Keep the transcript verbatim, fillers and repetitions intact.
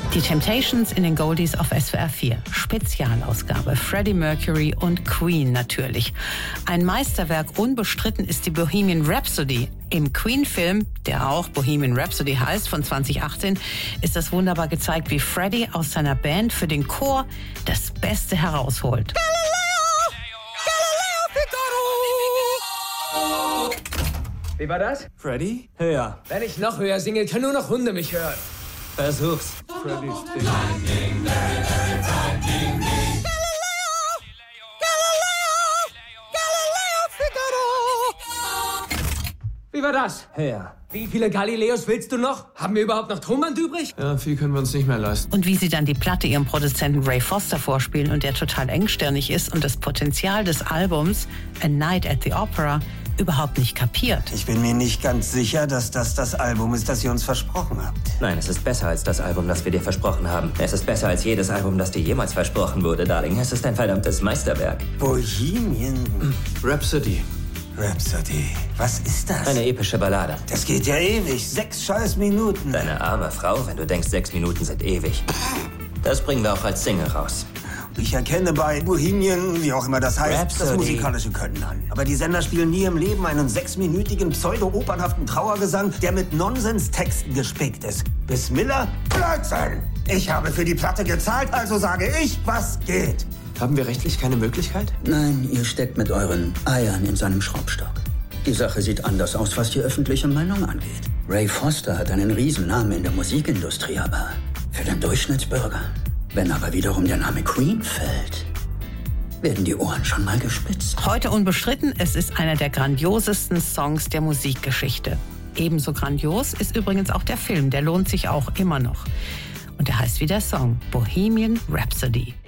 Die Temptations in den Goldies auf S W R vier. Spezialausgabe. Freddie Mercury und Queen natürlich. Ein Meisterwerk, unbestritten ist die Bohemian Rhapsody. Im Queen-Film, der auch Bohemian Rhapsody heißt, von zwanzig achtzehn, ist das wunderbar gezeigt, wie Freddie aus seiner Band für den Chor das Beste herausholt. Wie war das? Freddie? Höher. Wenn ich noch höher singe, können nur noch Hunde mich hören. Versuch's. Freddys Ding. Wie war das? Höher. Wie viele Galileos willst du noch? Haben wir überhaupt noch Tonband übrig? Ja, viel können wir uns nicht mehr leisten. Und wie sie dann die Platte ihrem Produzenten Ray Foster vorspielen und der total engstirnig ist und das Potenzial des Albums A Night at the Opera überhaupt nicht kapiert. Ich bin mir nicht ganz sicher, dass das das Album ist, das ihr uns versprochen habt. Nein, es ist besser als das Album, das wir dir versprochen haben. Es ist besser als jedes Album, das dir jemals versprochen wurde, Darling. Es ist ein verdammtes Meisterwerk. Bohemian Rhapsody. Rhapsody. Was ist das? Eine epische Ballade. Das geht ja ewig. Sechs scheiß Minuten. Deine arme Frau, wenn du denkst, sechs Minuten sind ewig. Das bringen wir auch als Single raus. Ich erkenne bei Bohemian, wie auch immer das heißt, Rhapsody. das musikalische Können an. Aber die Sender spielen nie im Leben einen sechsminütigen pseudo-opernhaften Trauergesang, der mit Nonsens-Texten gespickt ist. Bis Miller? Blödsinn! Ich habe für die Platte gezahlt, also sage ich, was geht. Haben wir rechtlich keine Möglichkeit? Nein, ihr steckt mit euren Eiern in seinem Schraubstock. Die Sache sieht anders aus, was die öffentliche Meinung angeht. Ray Foster hat einen Riesennamen in der Musikindustrie, aber für den Durchschnittsbürger. Wenn aber wiederum der Name Queen fällt, werden die Ohren schon mal gespitzt. Heute unbestritten, es ist einer der grandiosesten Songs der Musikgeschichte. Ebenso grandios ist übrigens auch der Film, der lohnt sich auch immer noch. Und der heißt wie der Song, Bohemian Rhapsody.